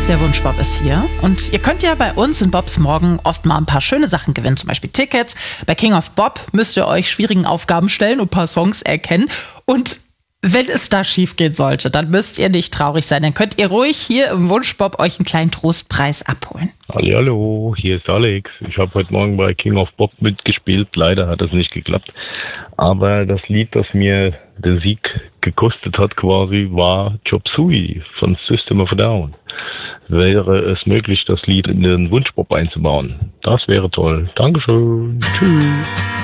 Der Wunschbob ist hier und ihr könnt ja bei uns in Bobs Morgen oft mal ein paar schöne Sachen gewinnen, zum Beispiel Tickets. Bei King of Bob müsst ihr euch schwierigen Aufgaben stellen und ein paar Songs erkennen. Und wenn es da schief gehen sollte, dann müsst ihr nicht traurig sein. Dann könnt ihr ruhig hier im Wunschbob euch einen kleinen Trostpreis abholen. Hallo, hier ist Alex. Ich habe heute Morgen bei King of Bob mitgespielt. Leider hat das nicht geklappt. Aber das Lied, das mir den Sieg gekostet hat quasi, war Chop Suey von System of a Down. Wäre es möglich, das Lied in den Wunschbob einzubauen? Das wäre toll. Dankeschön. Tschüss.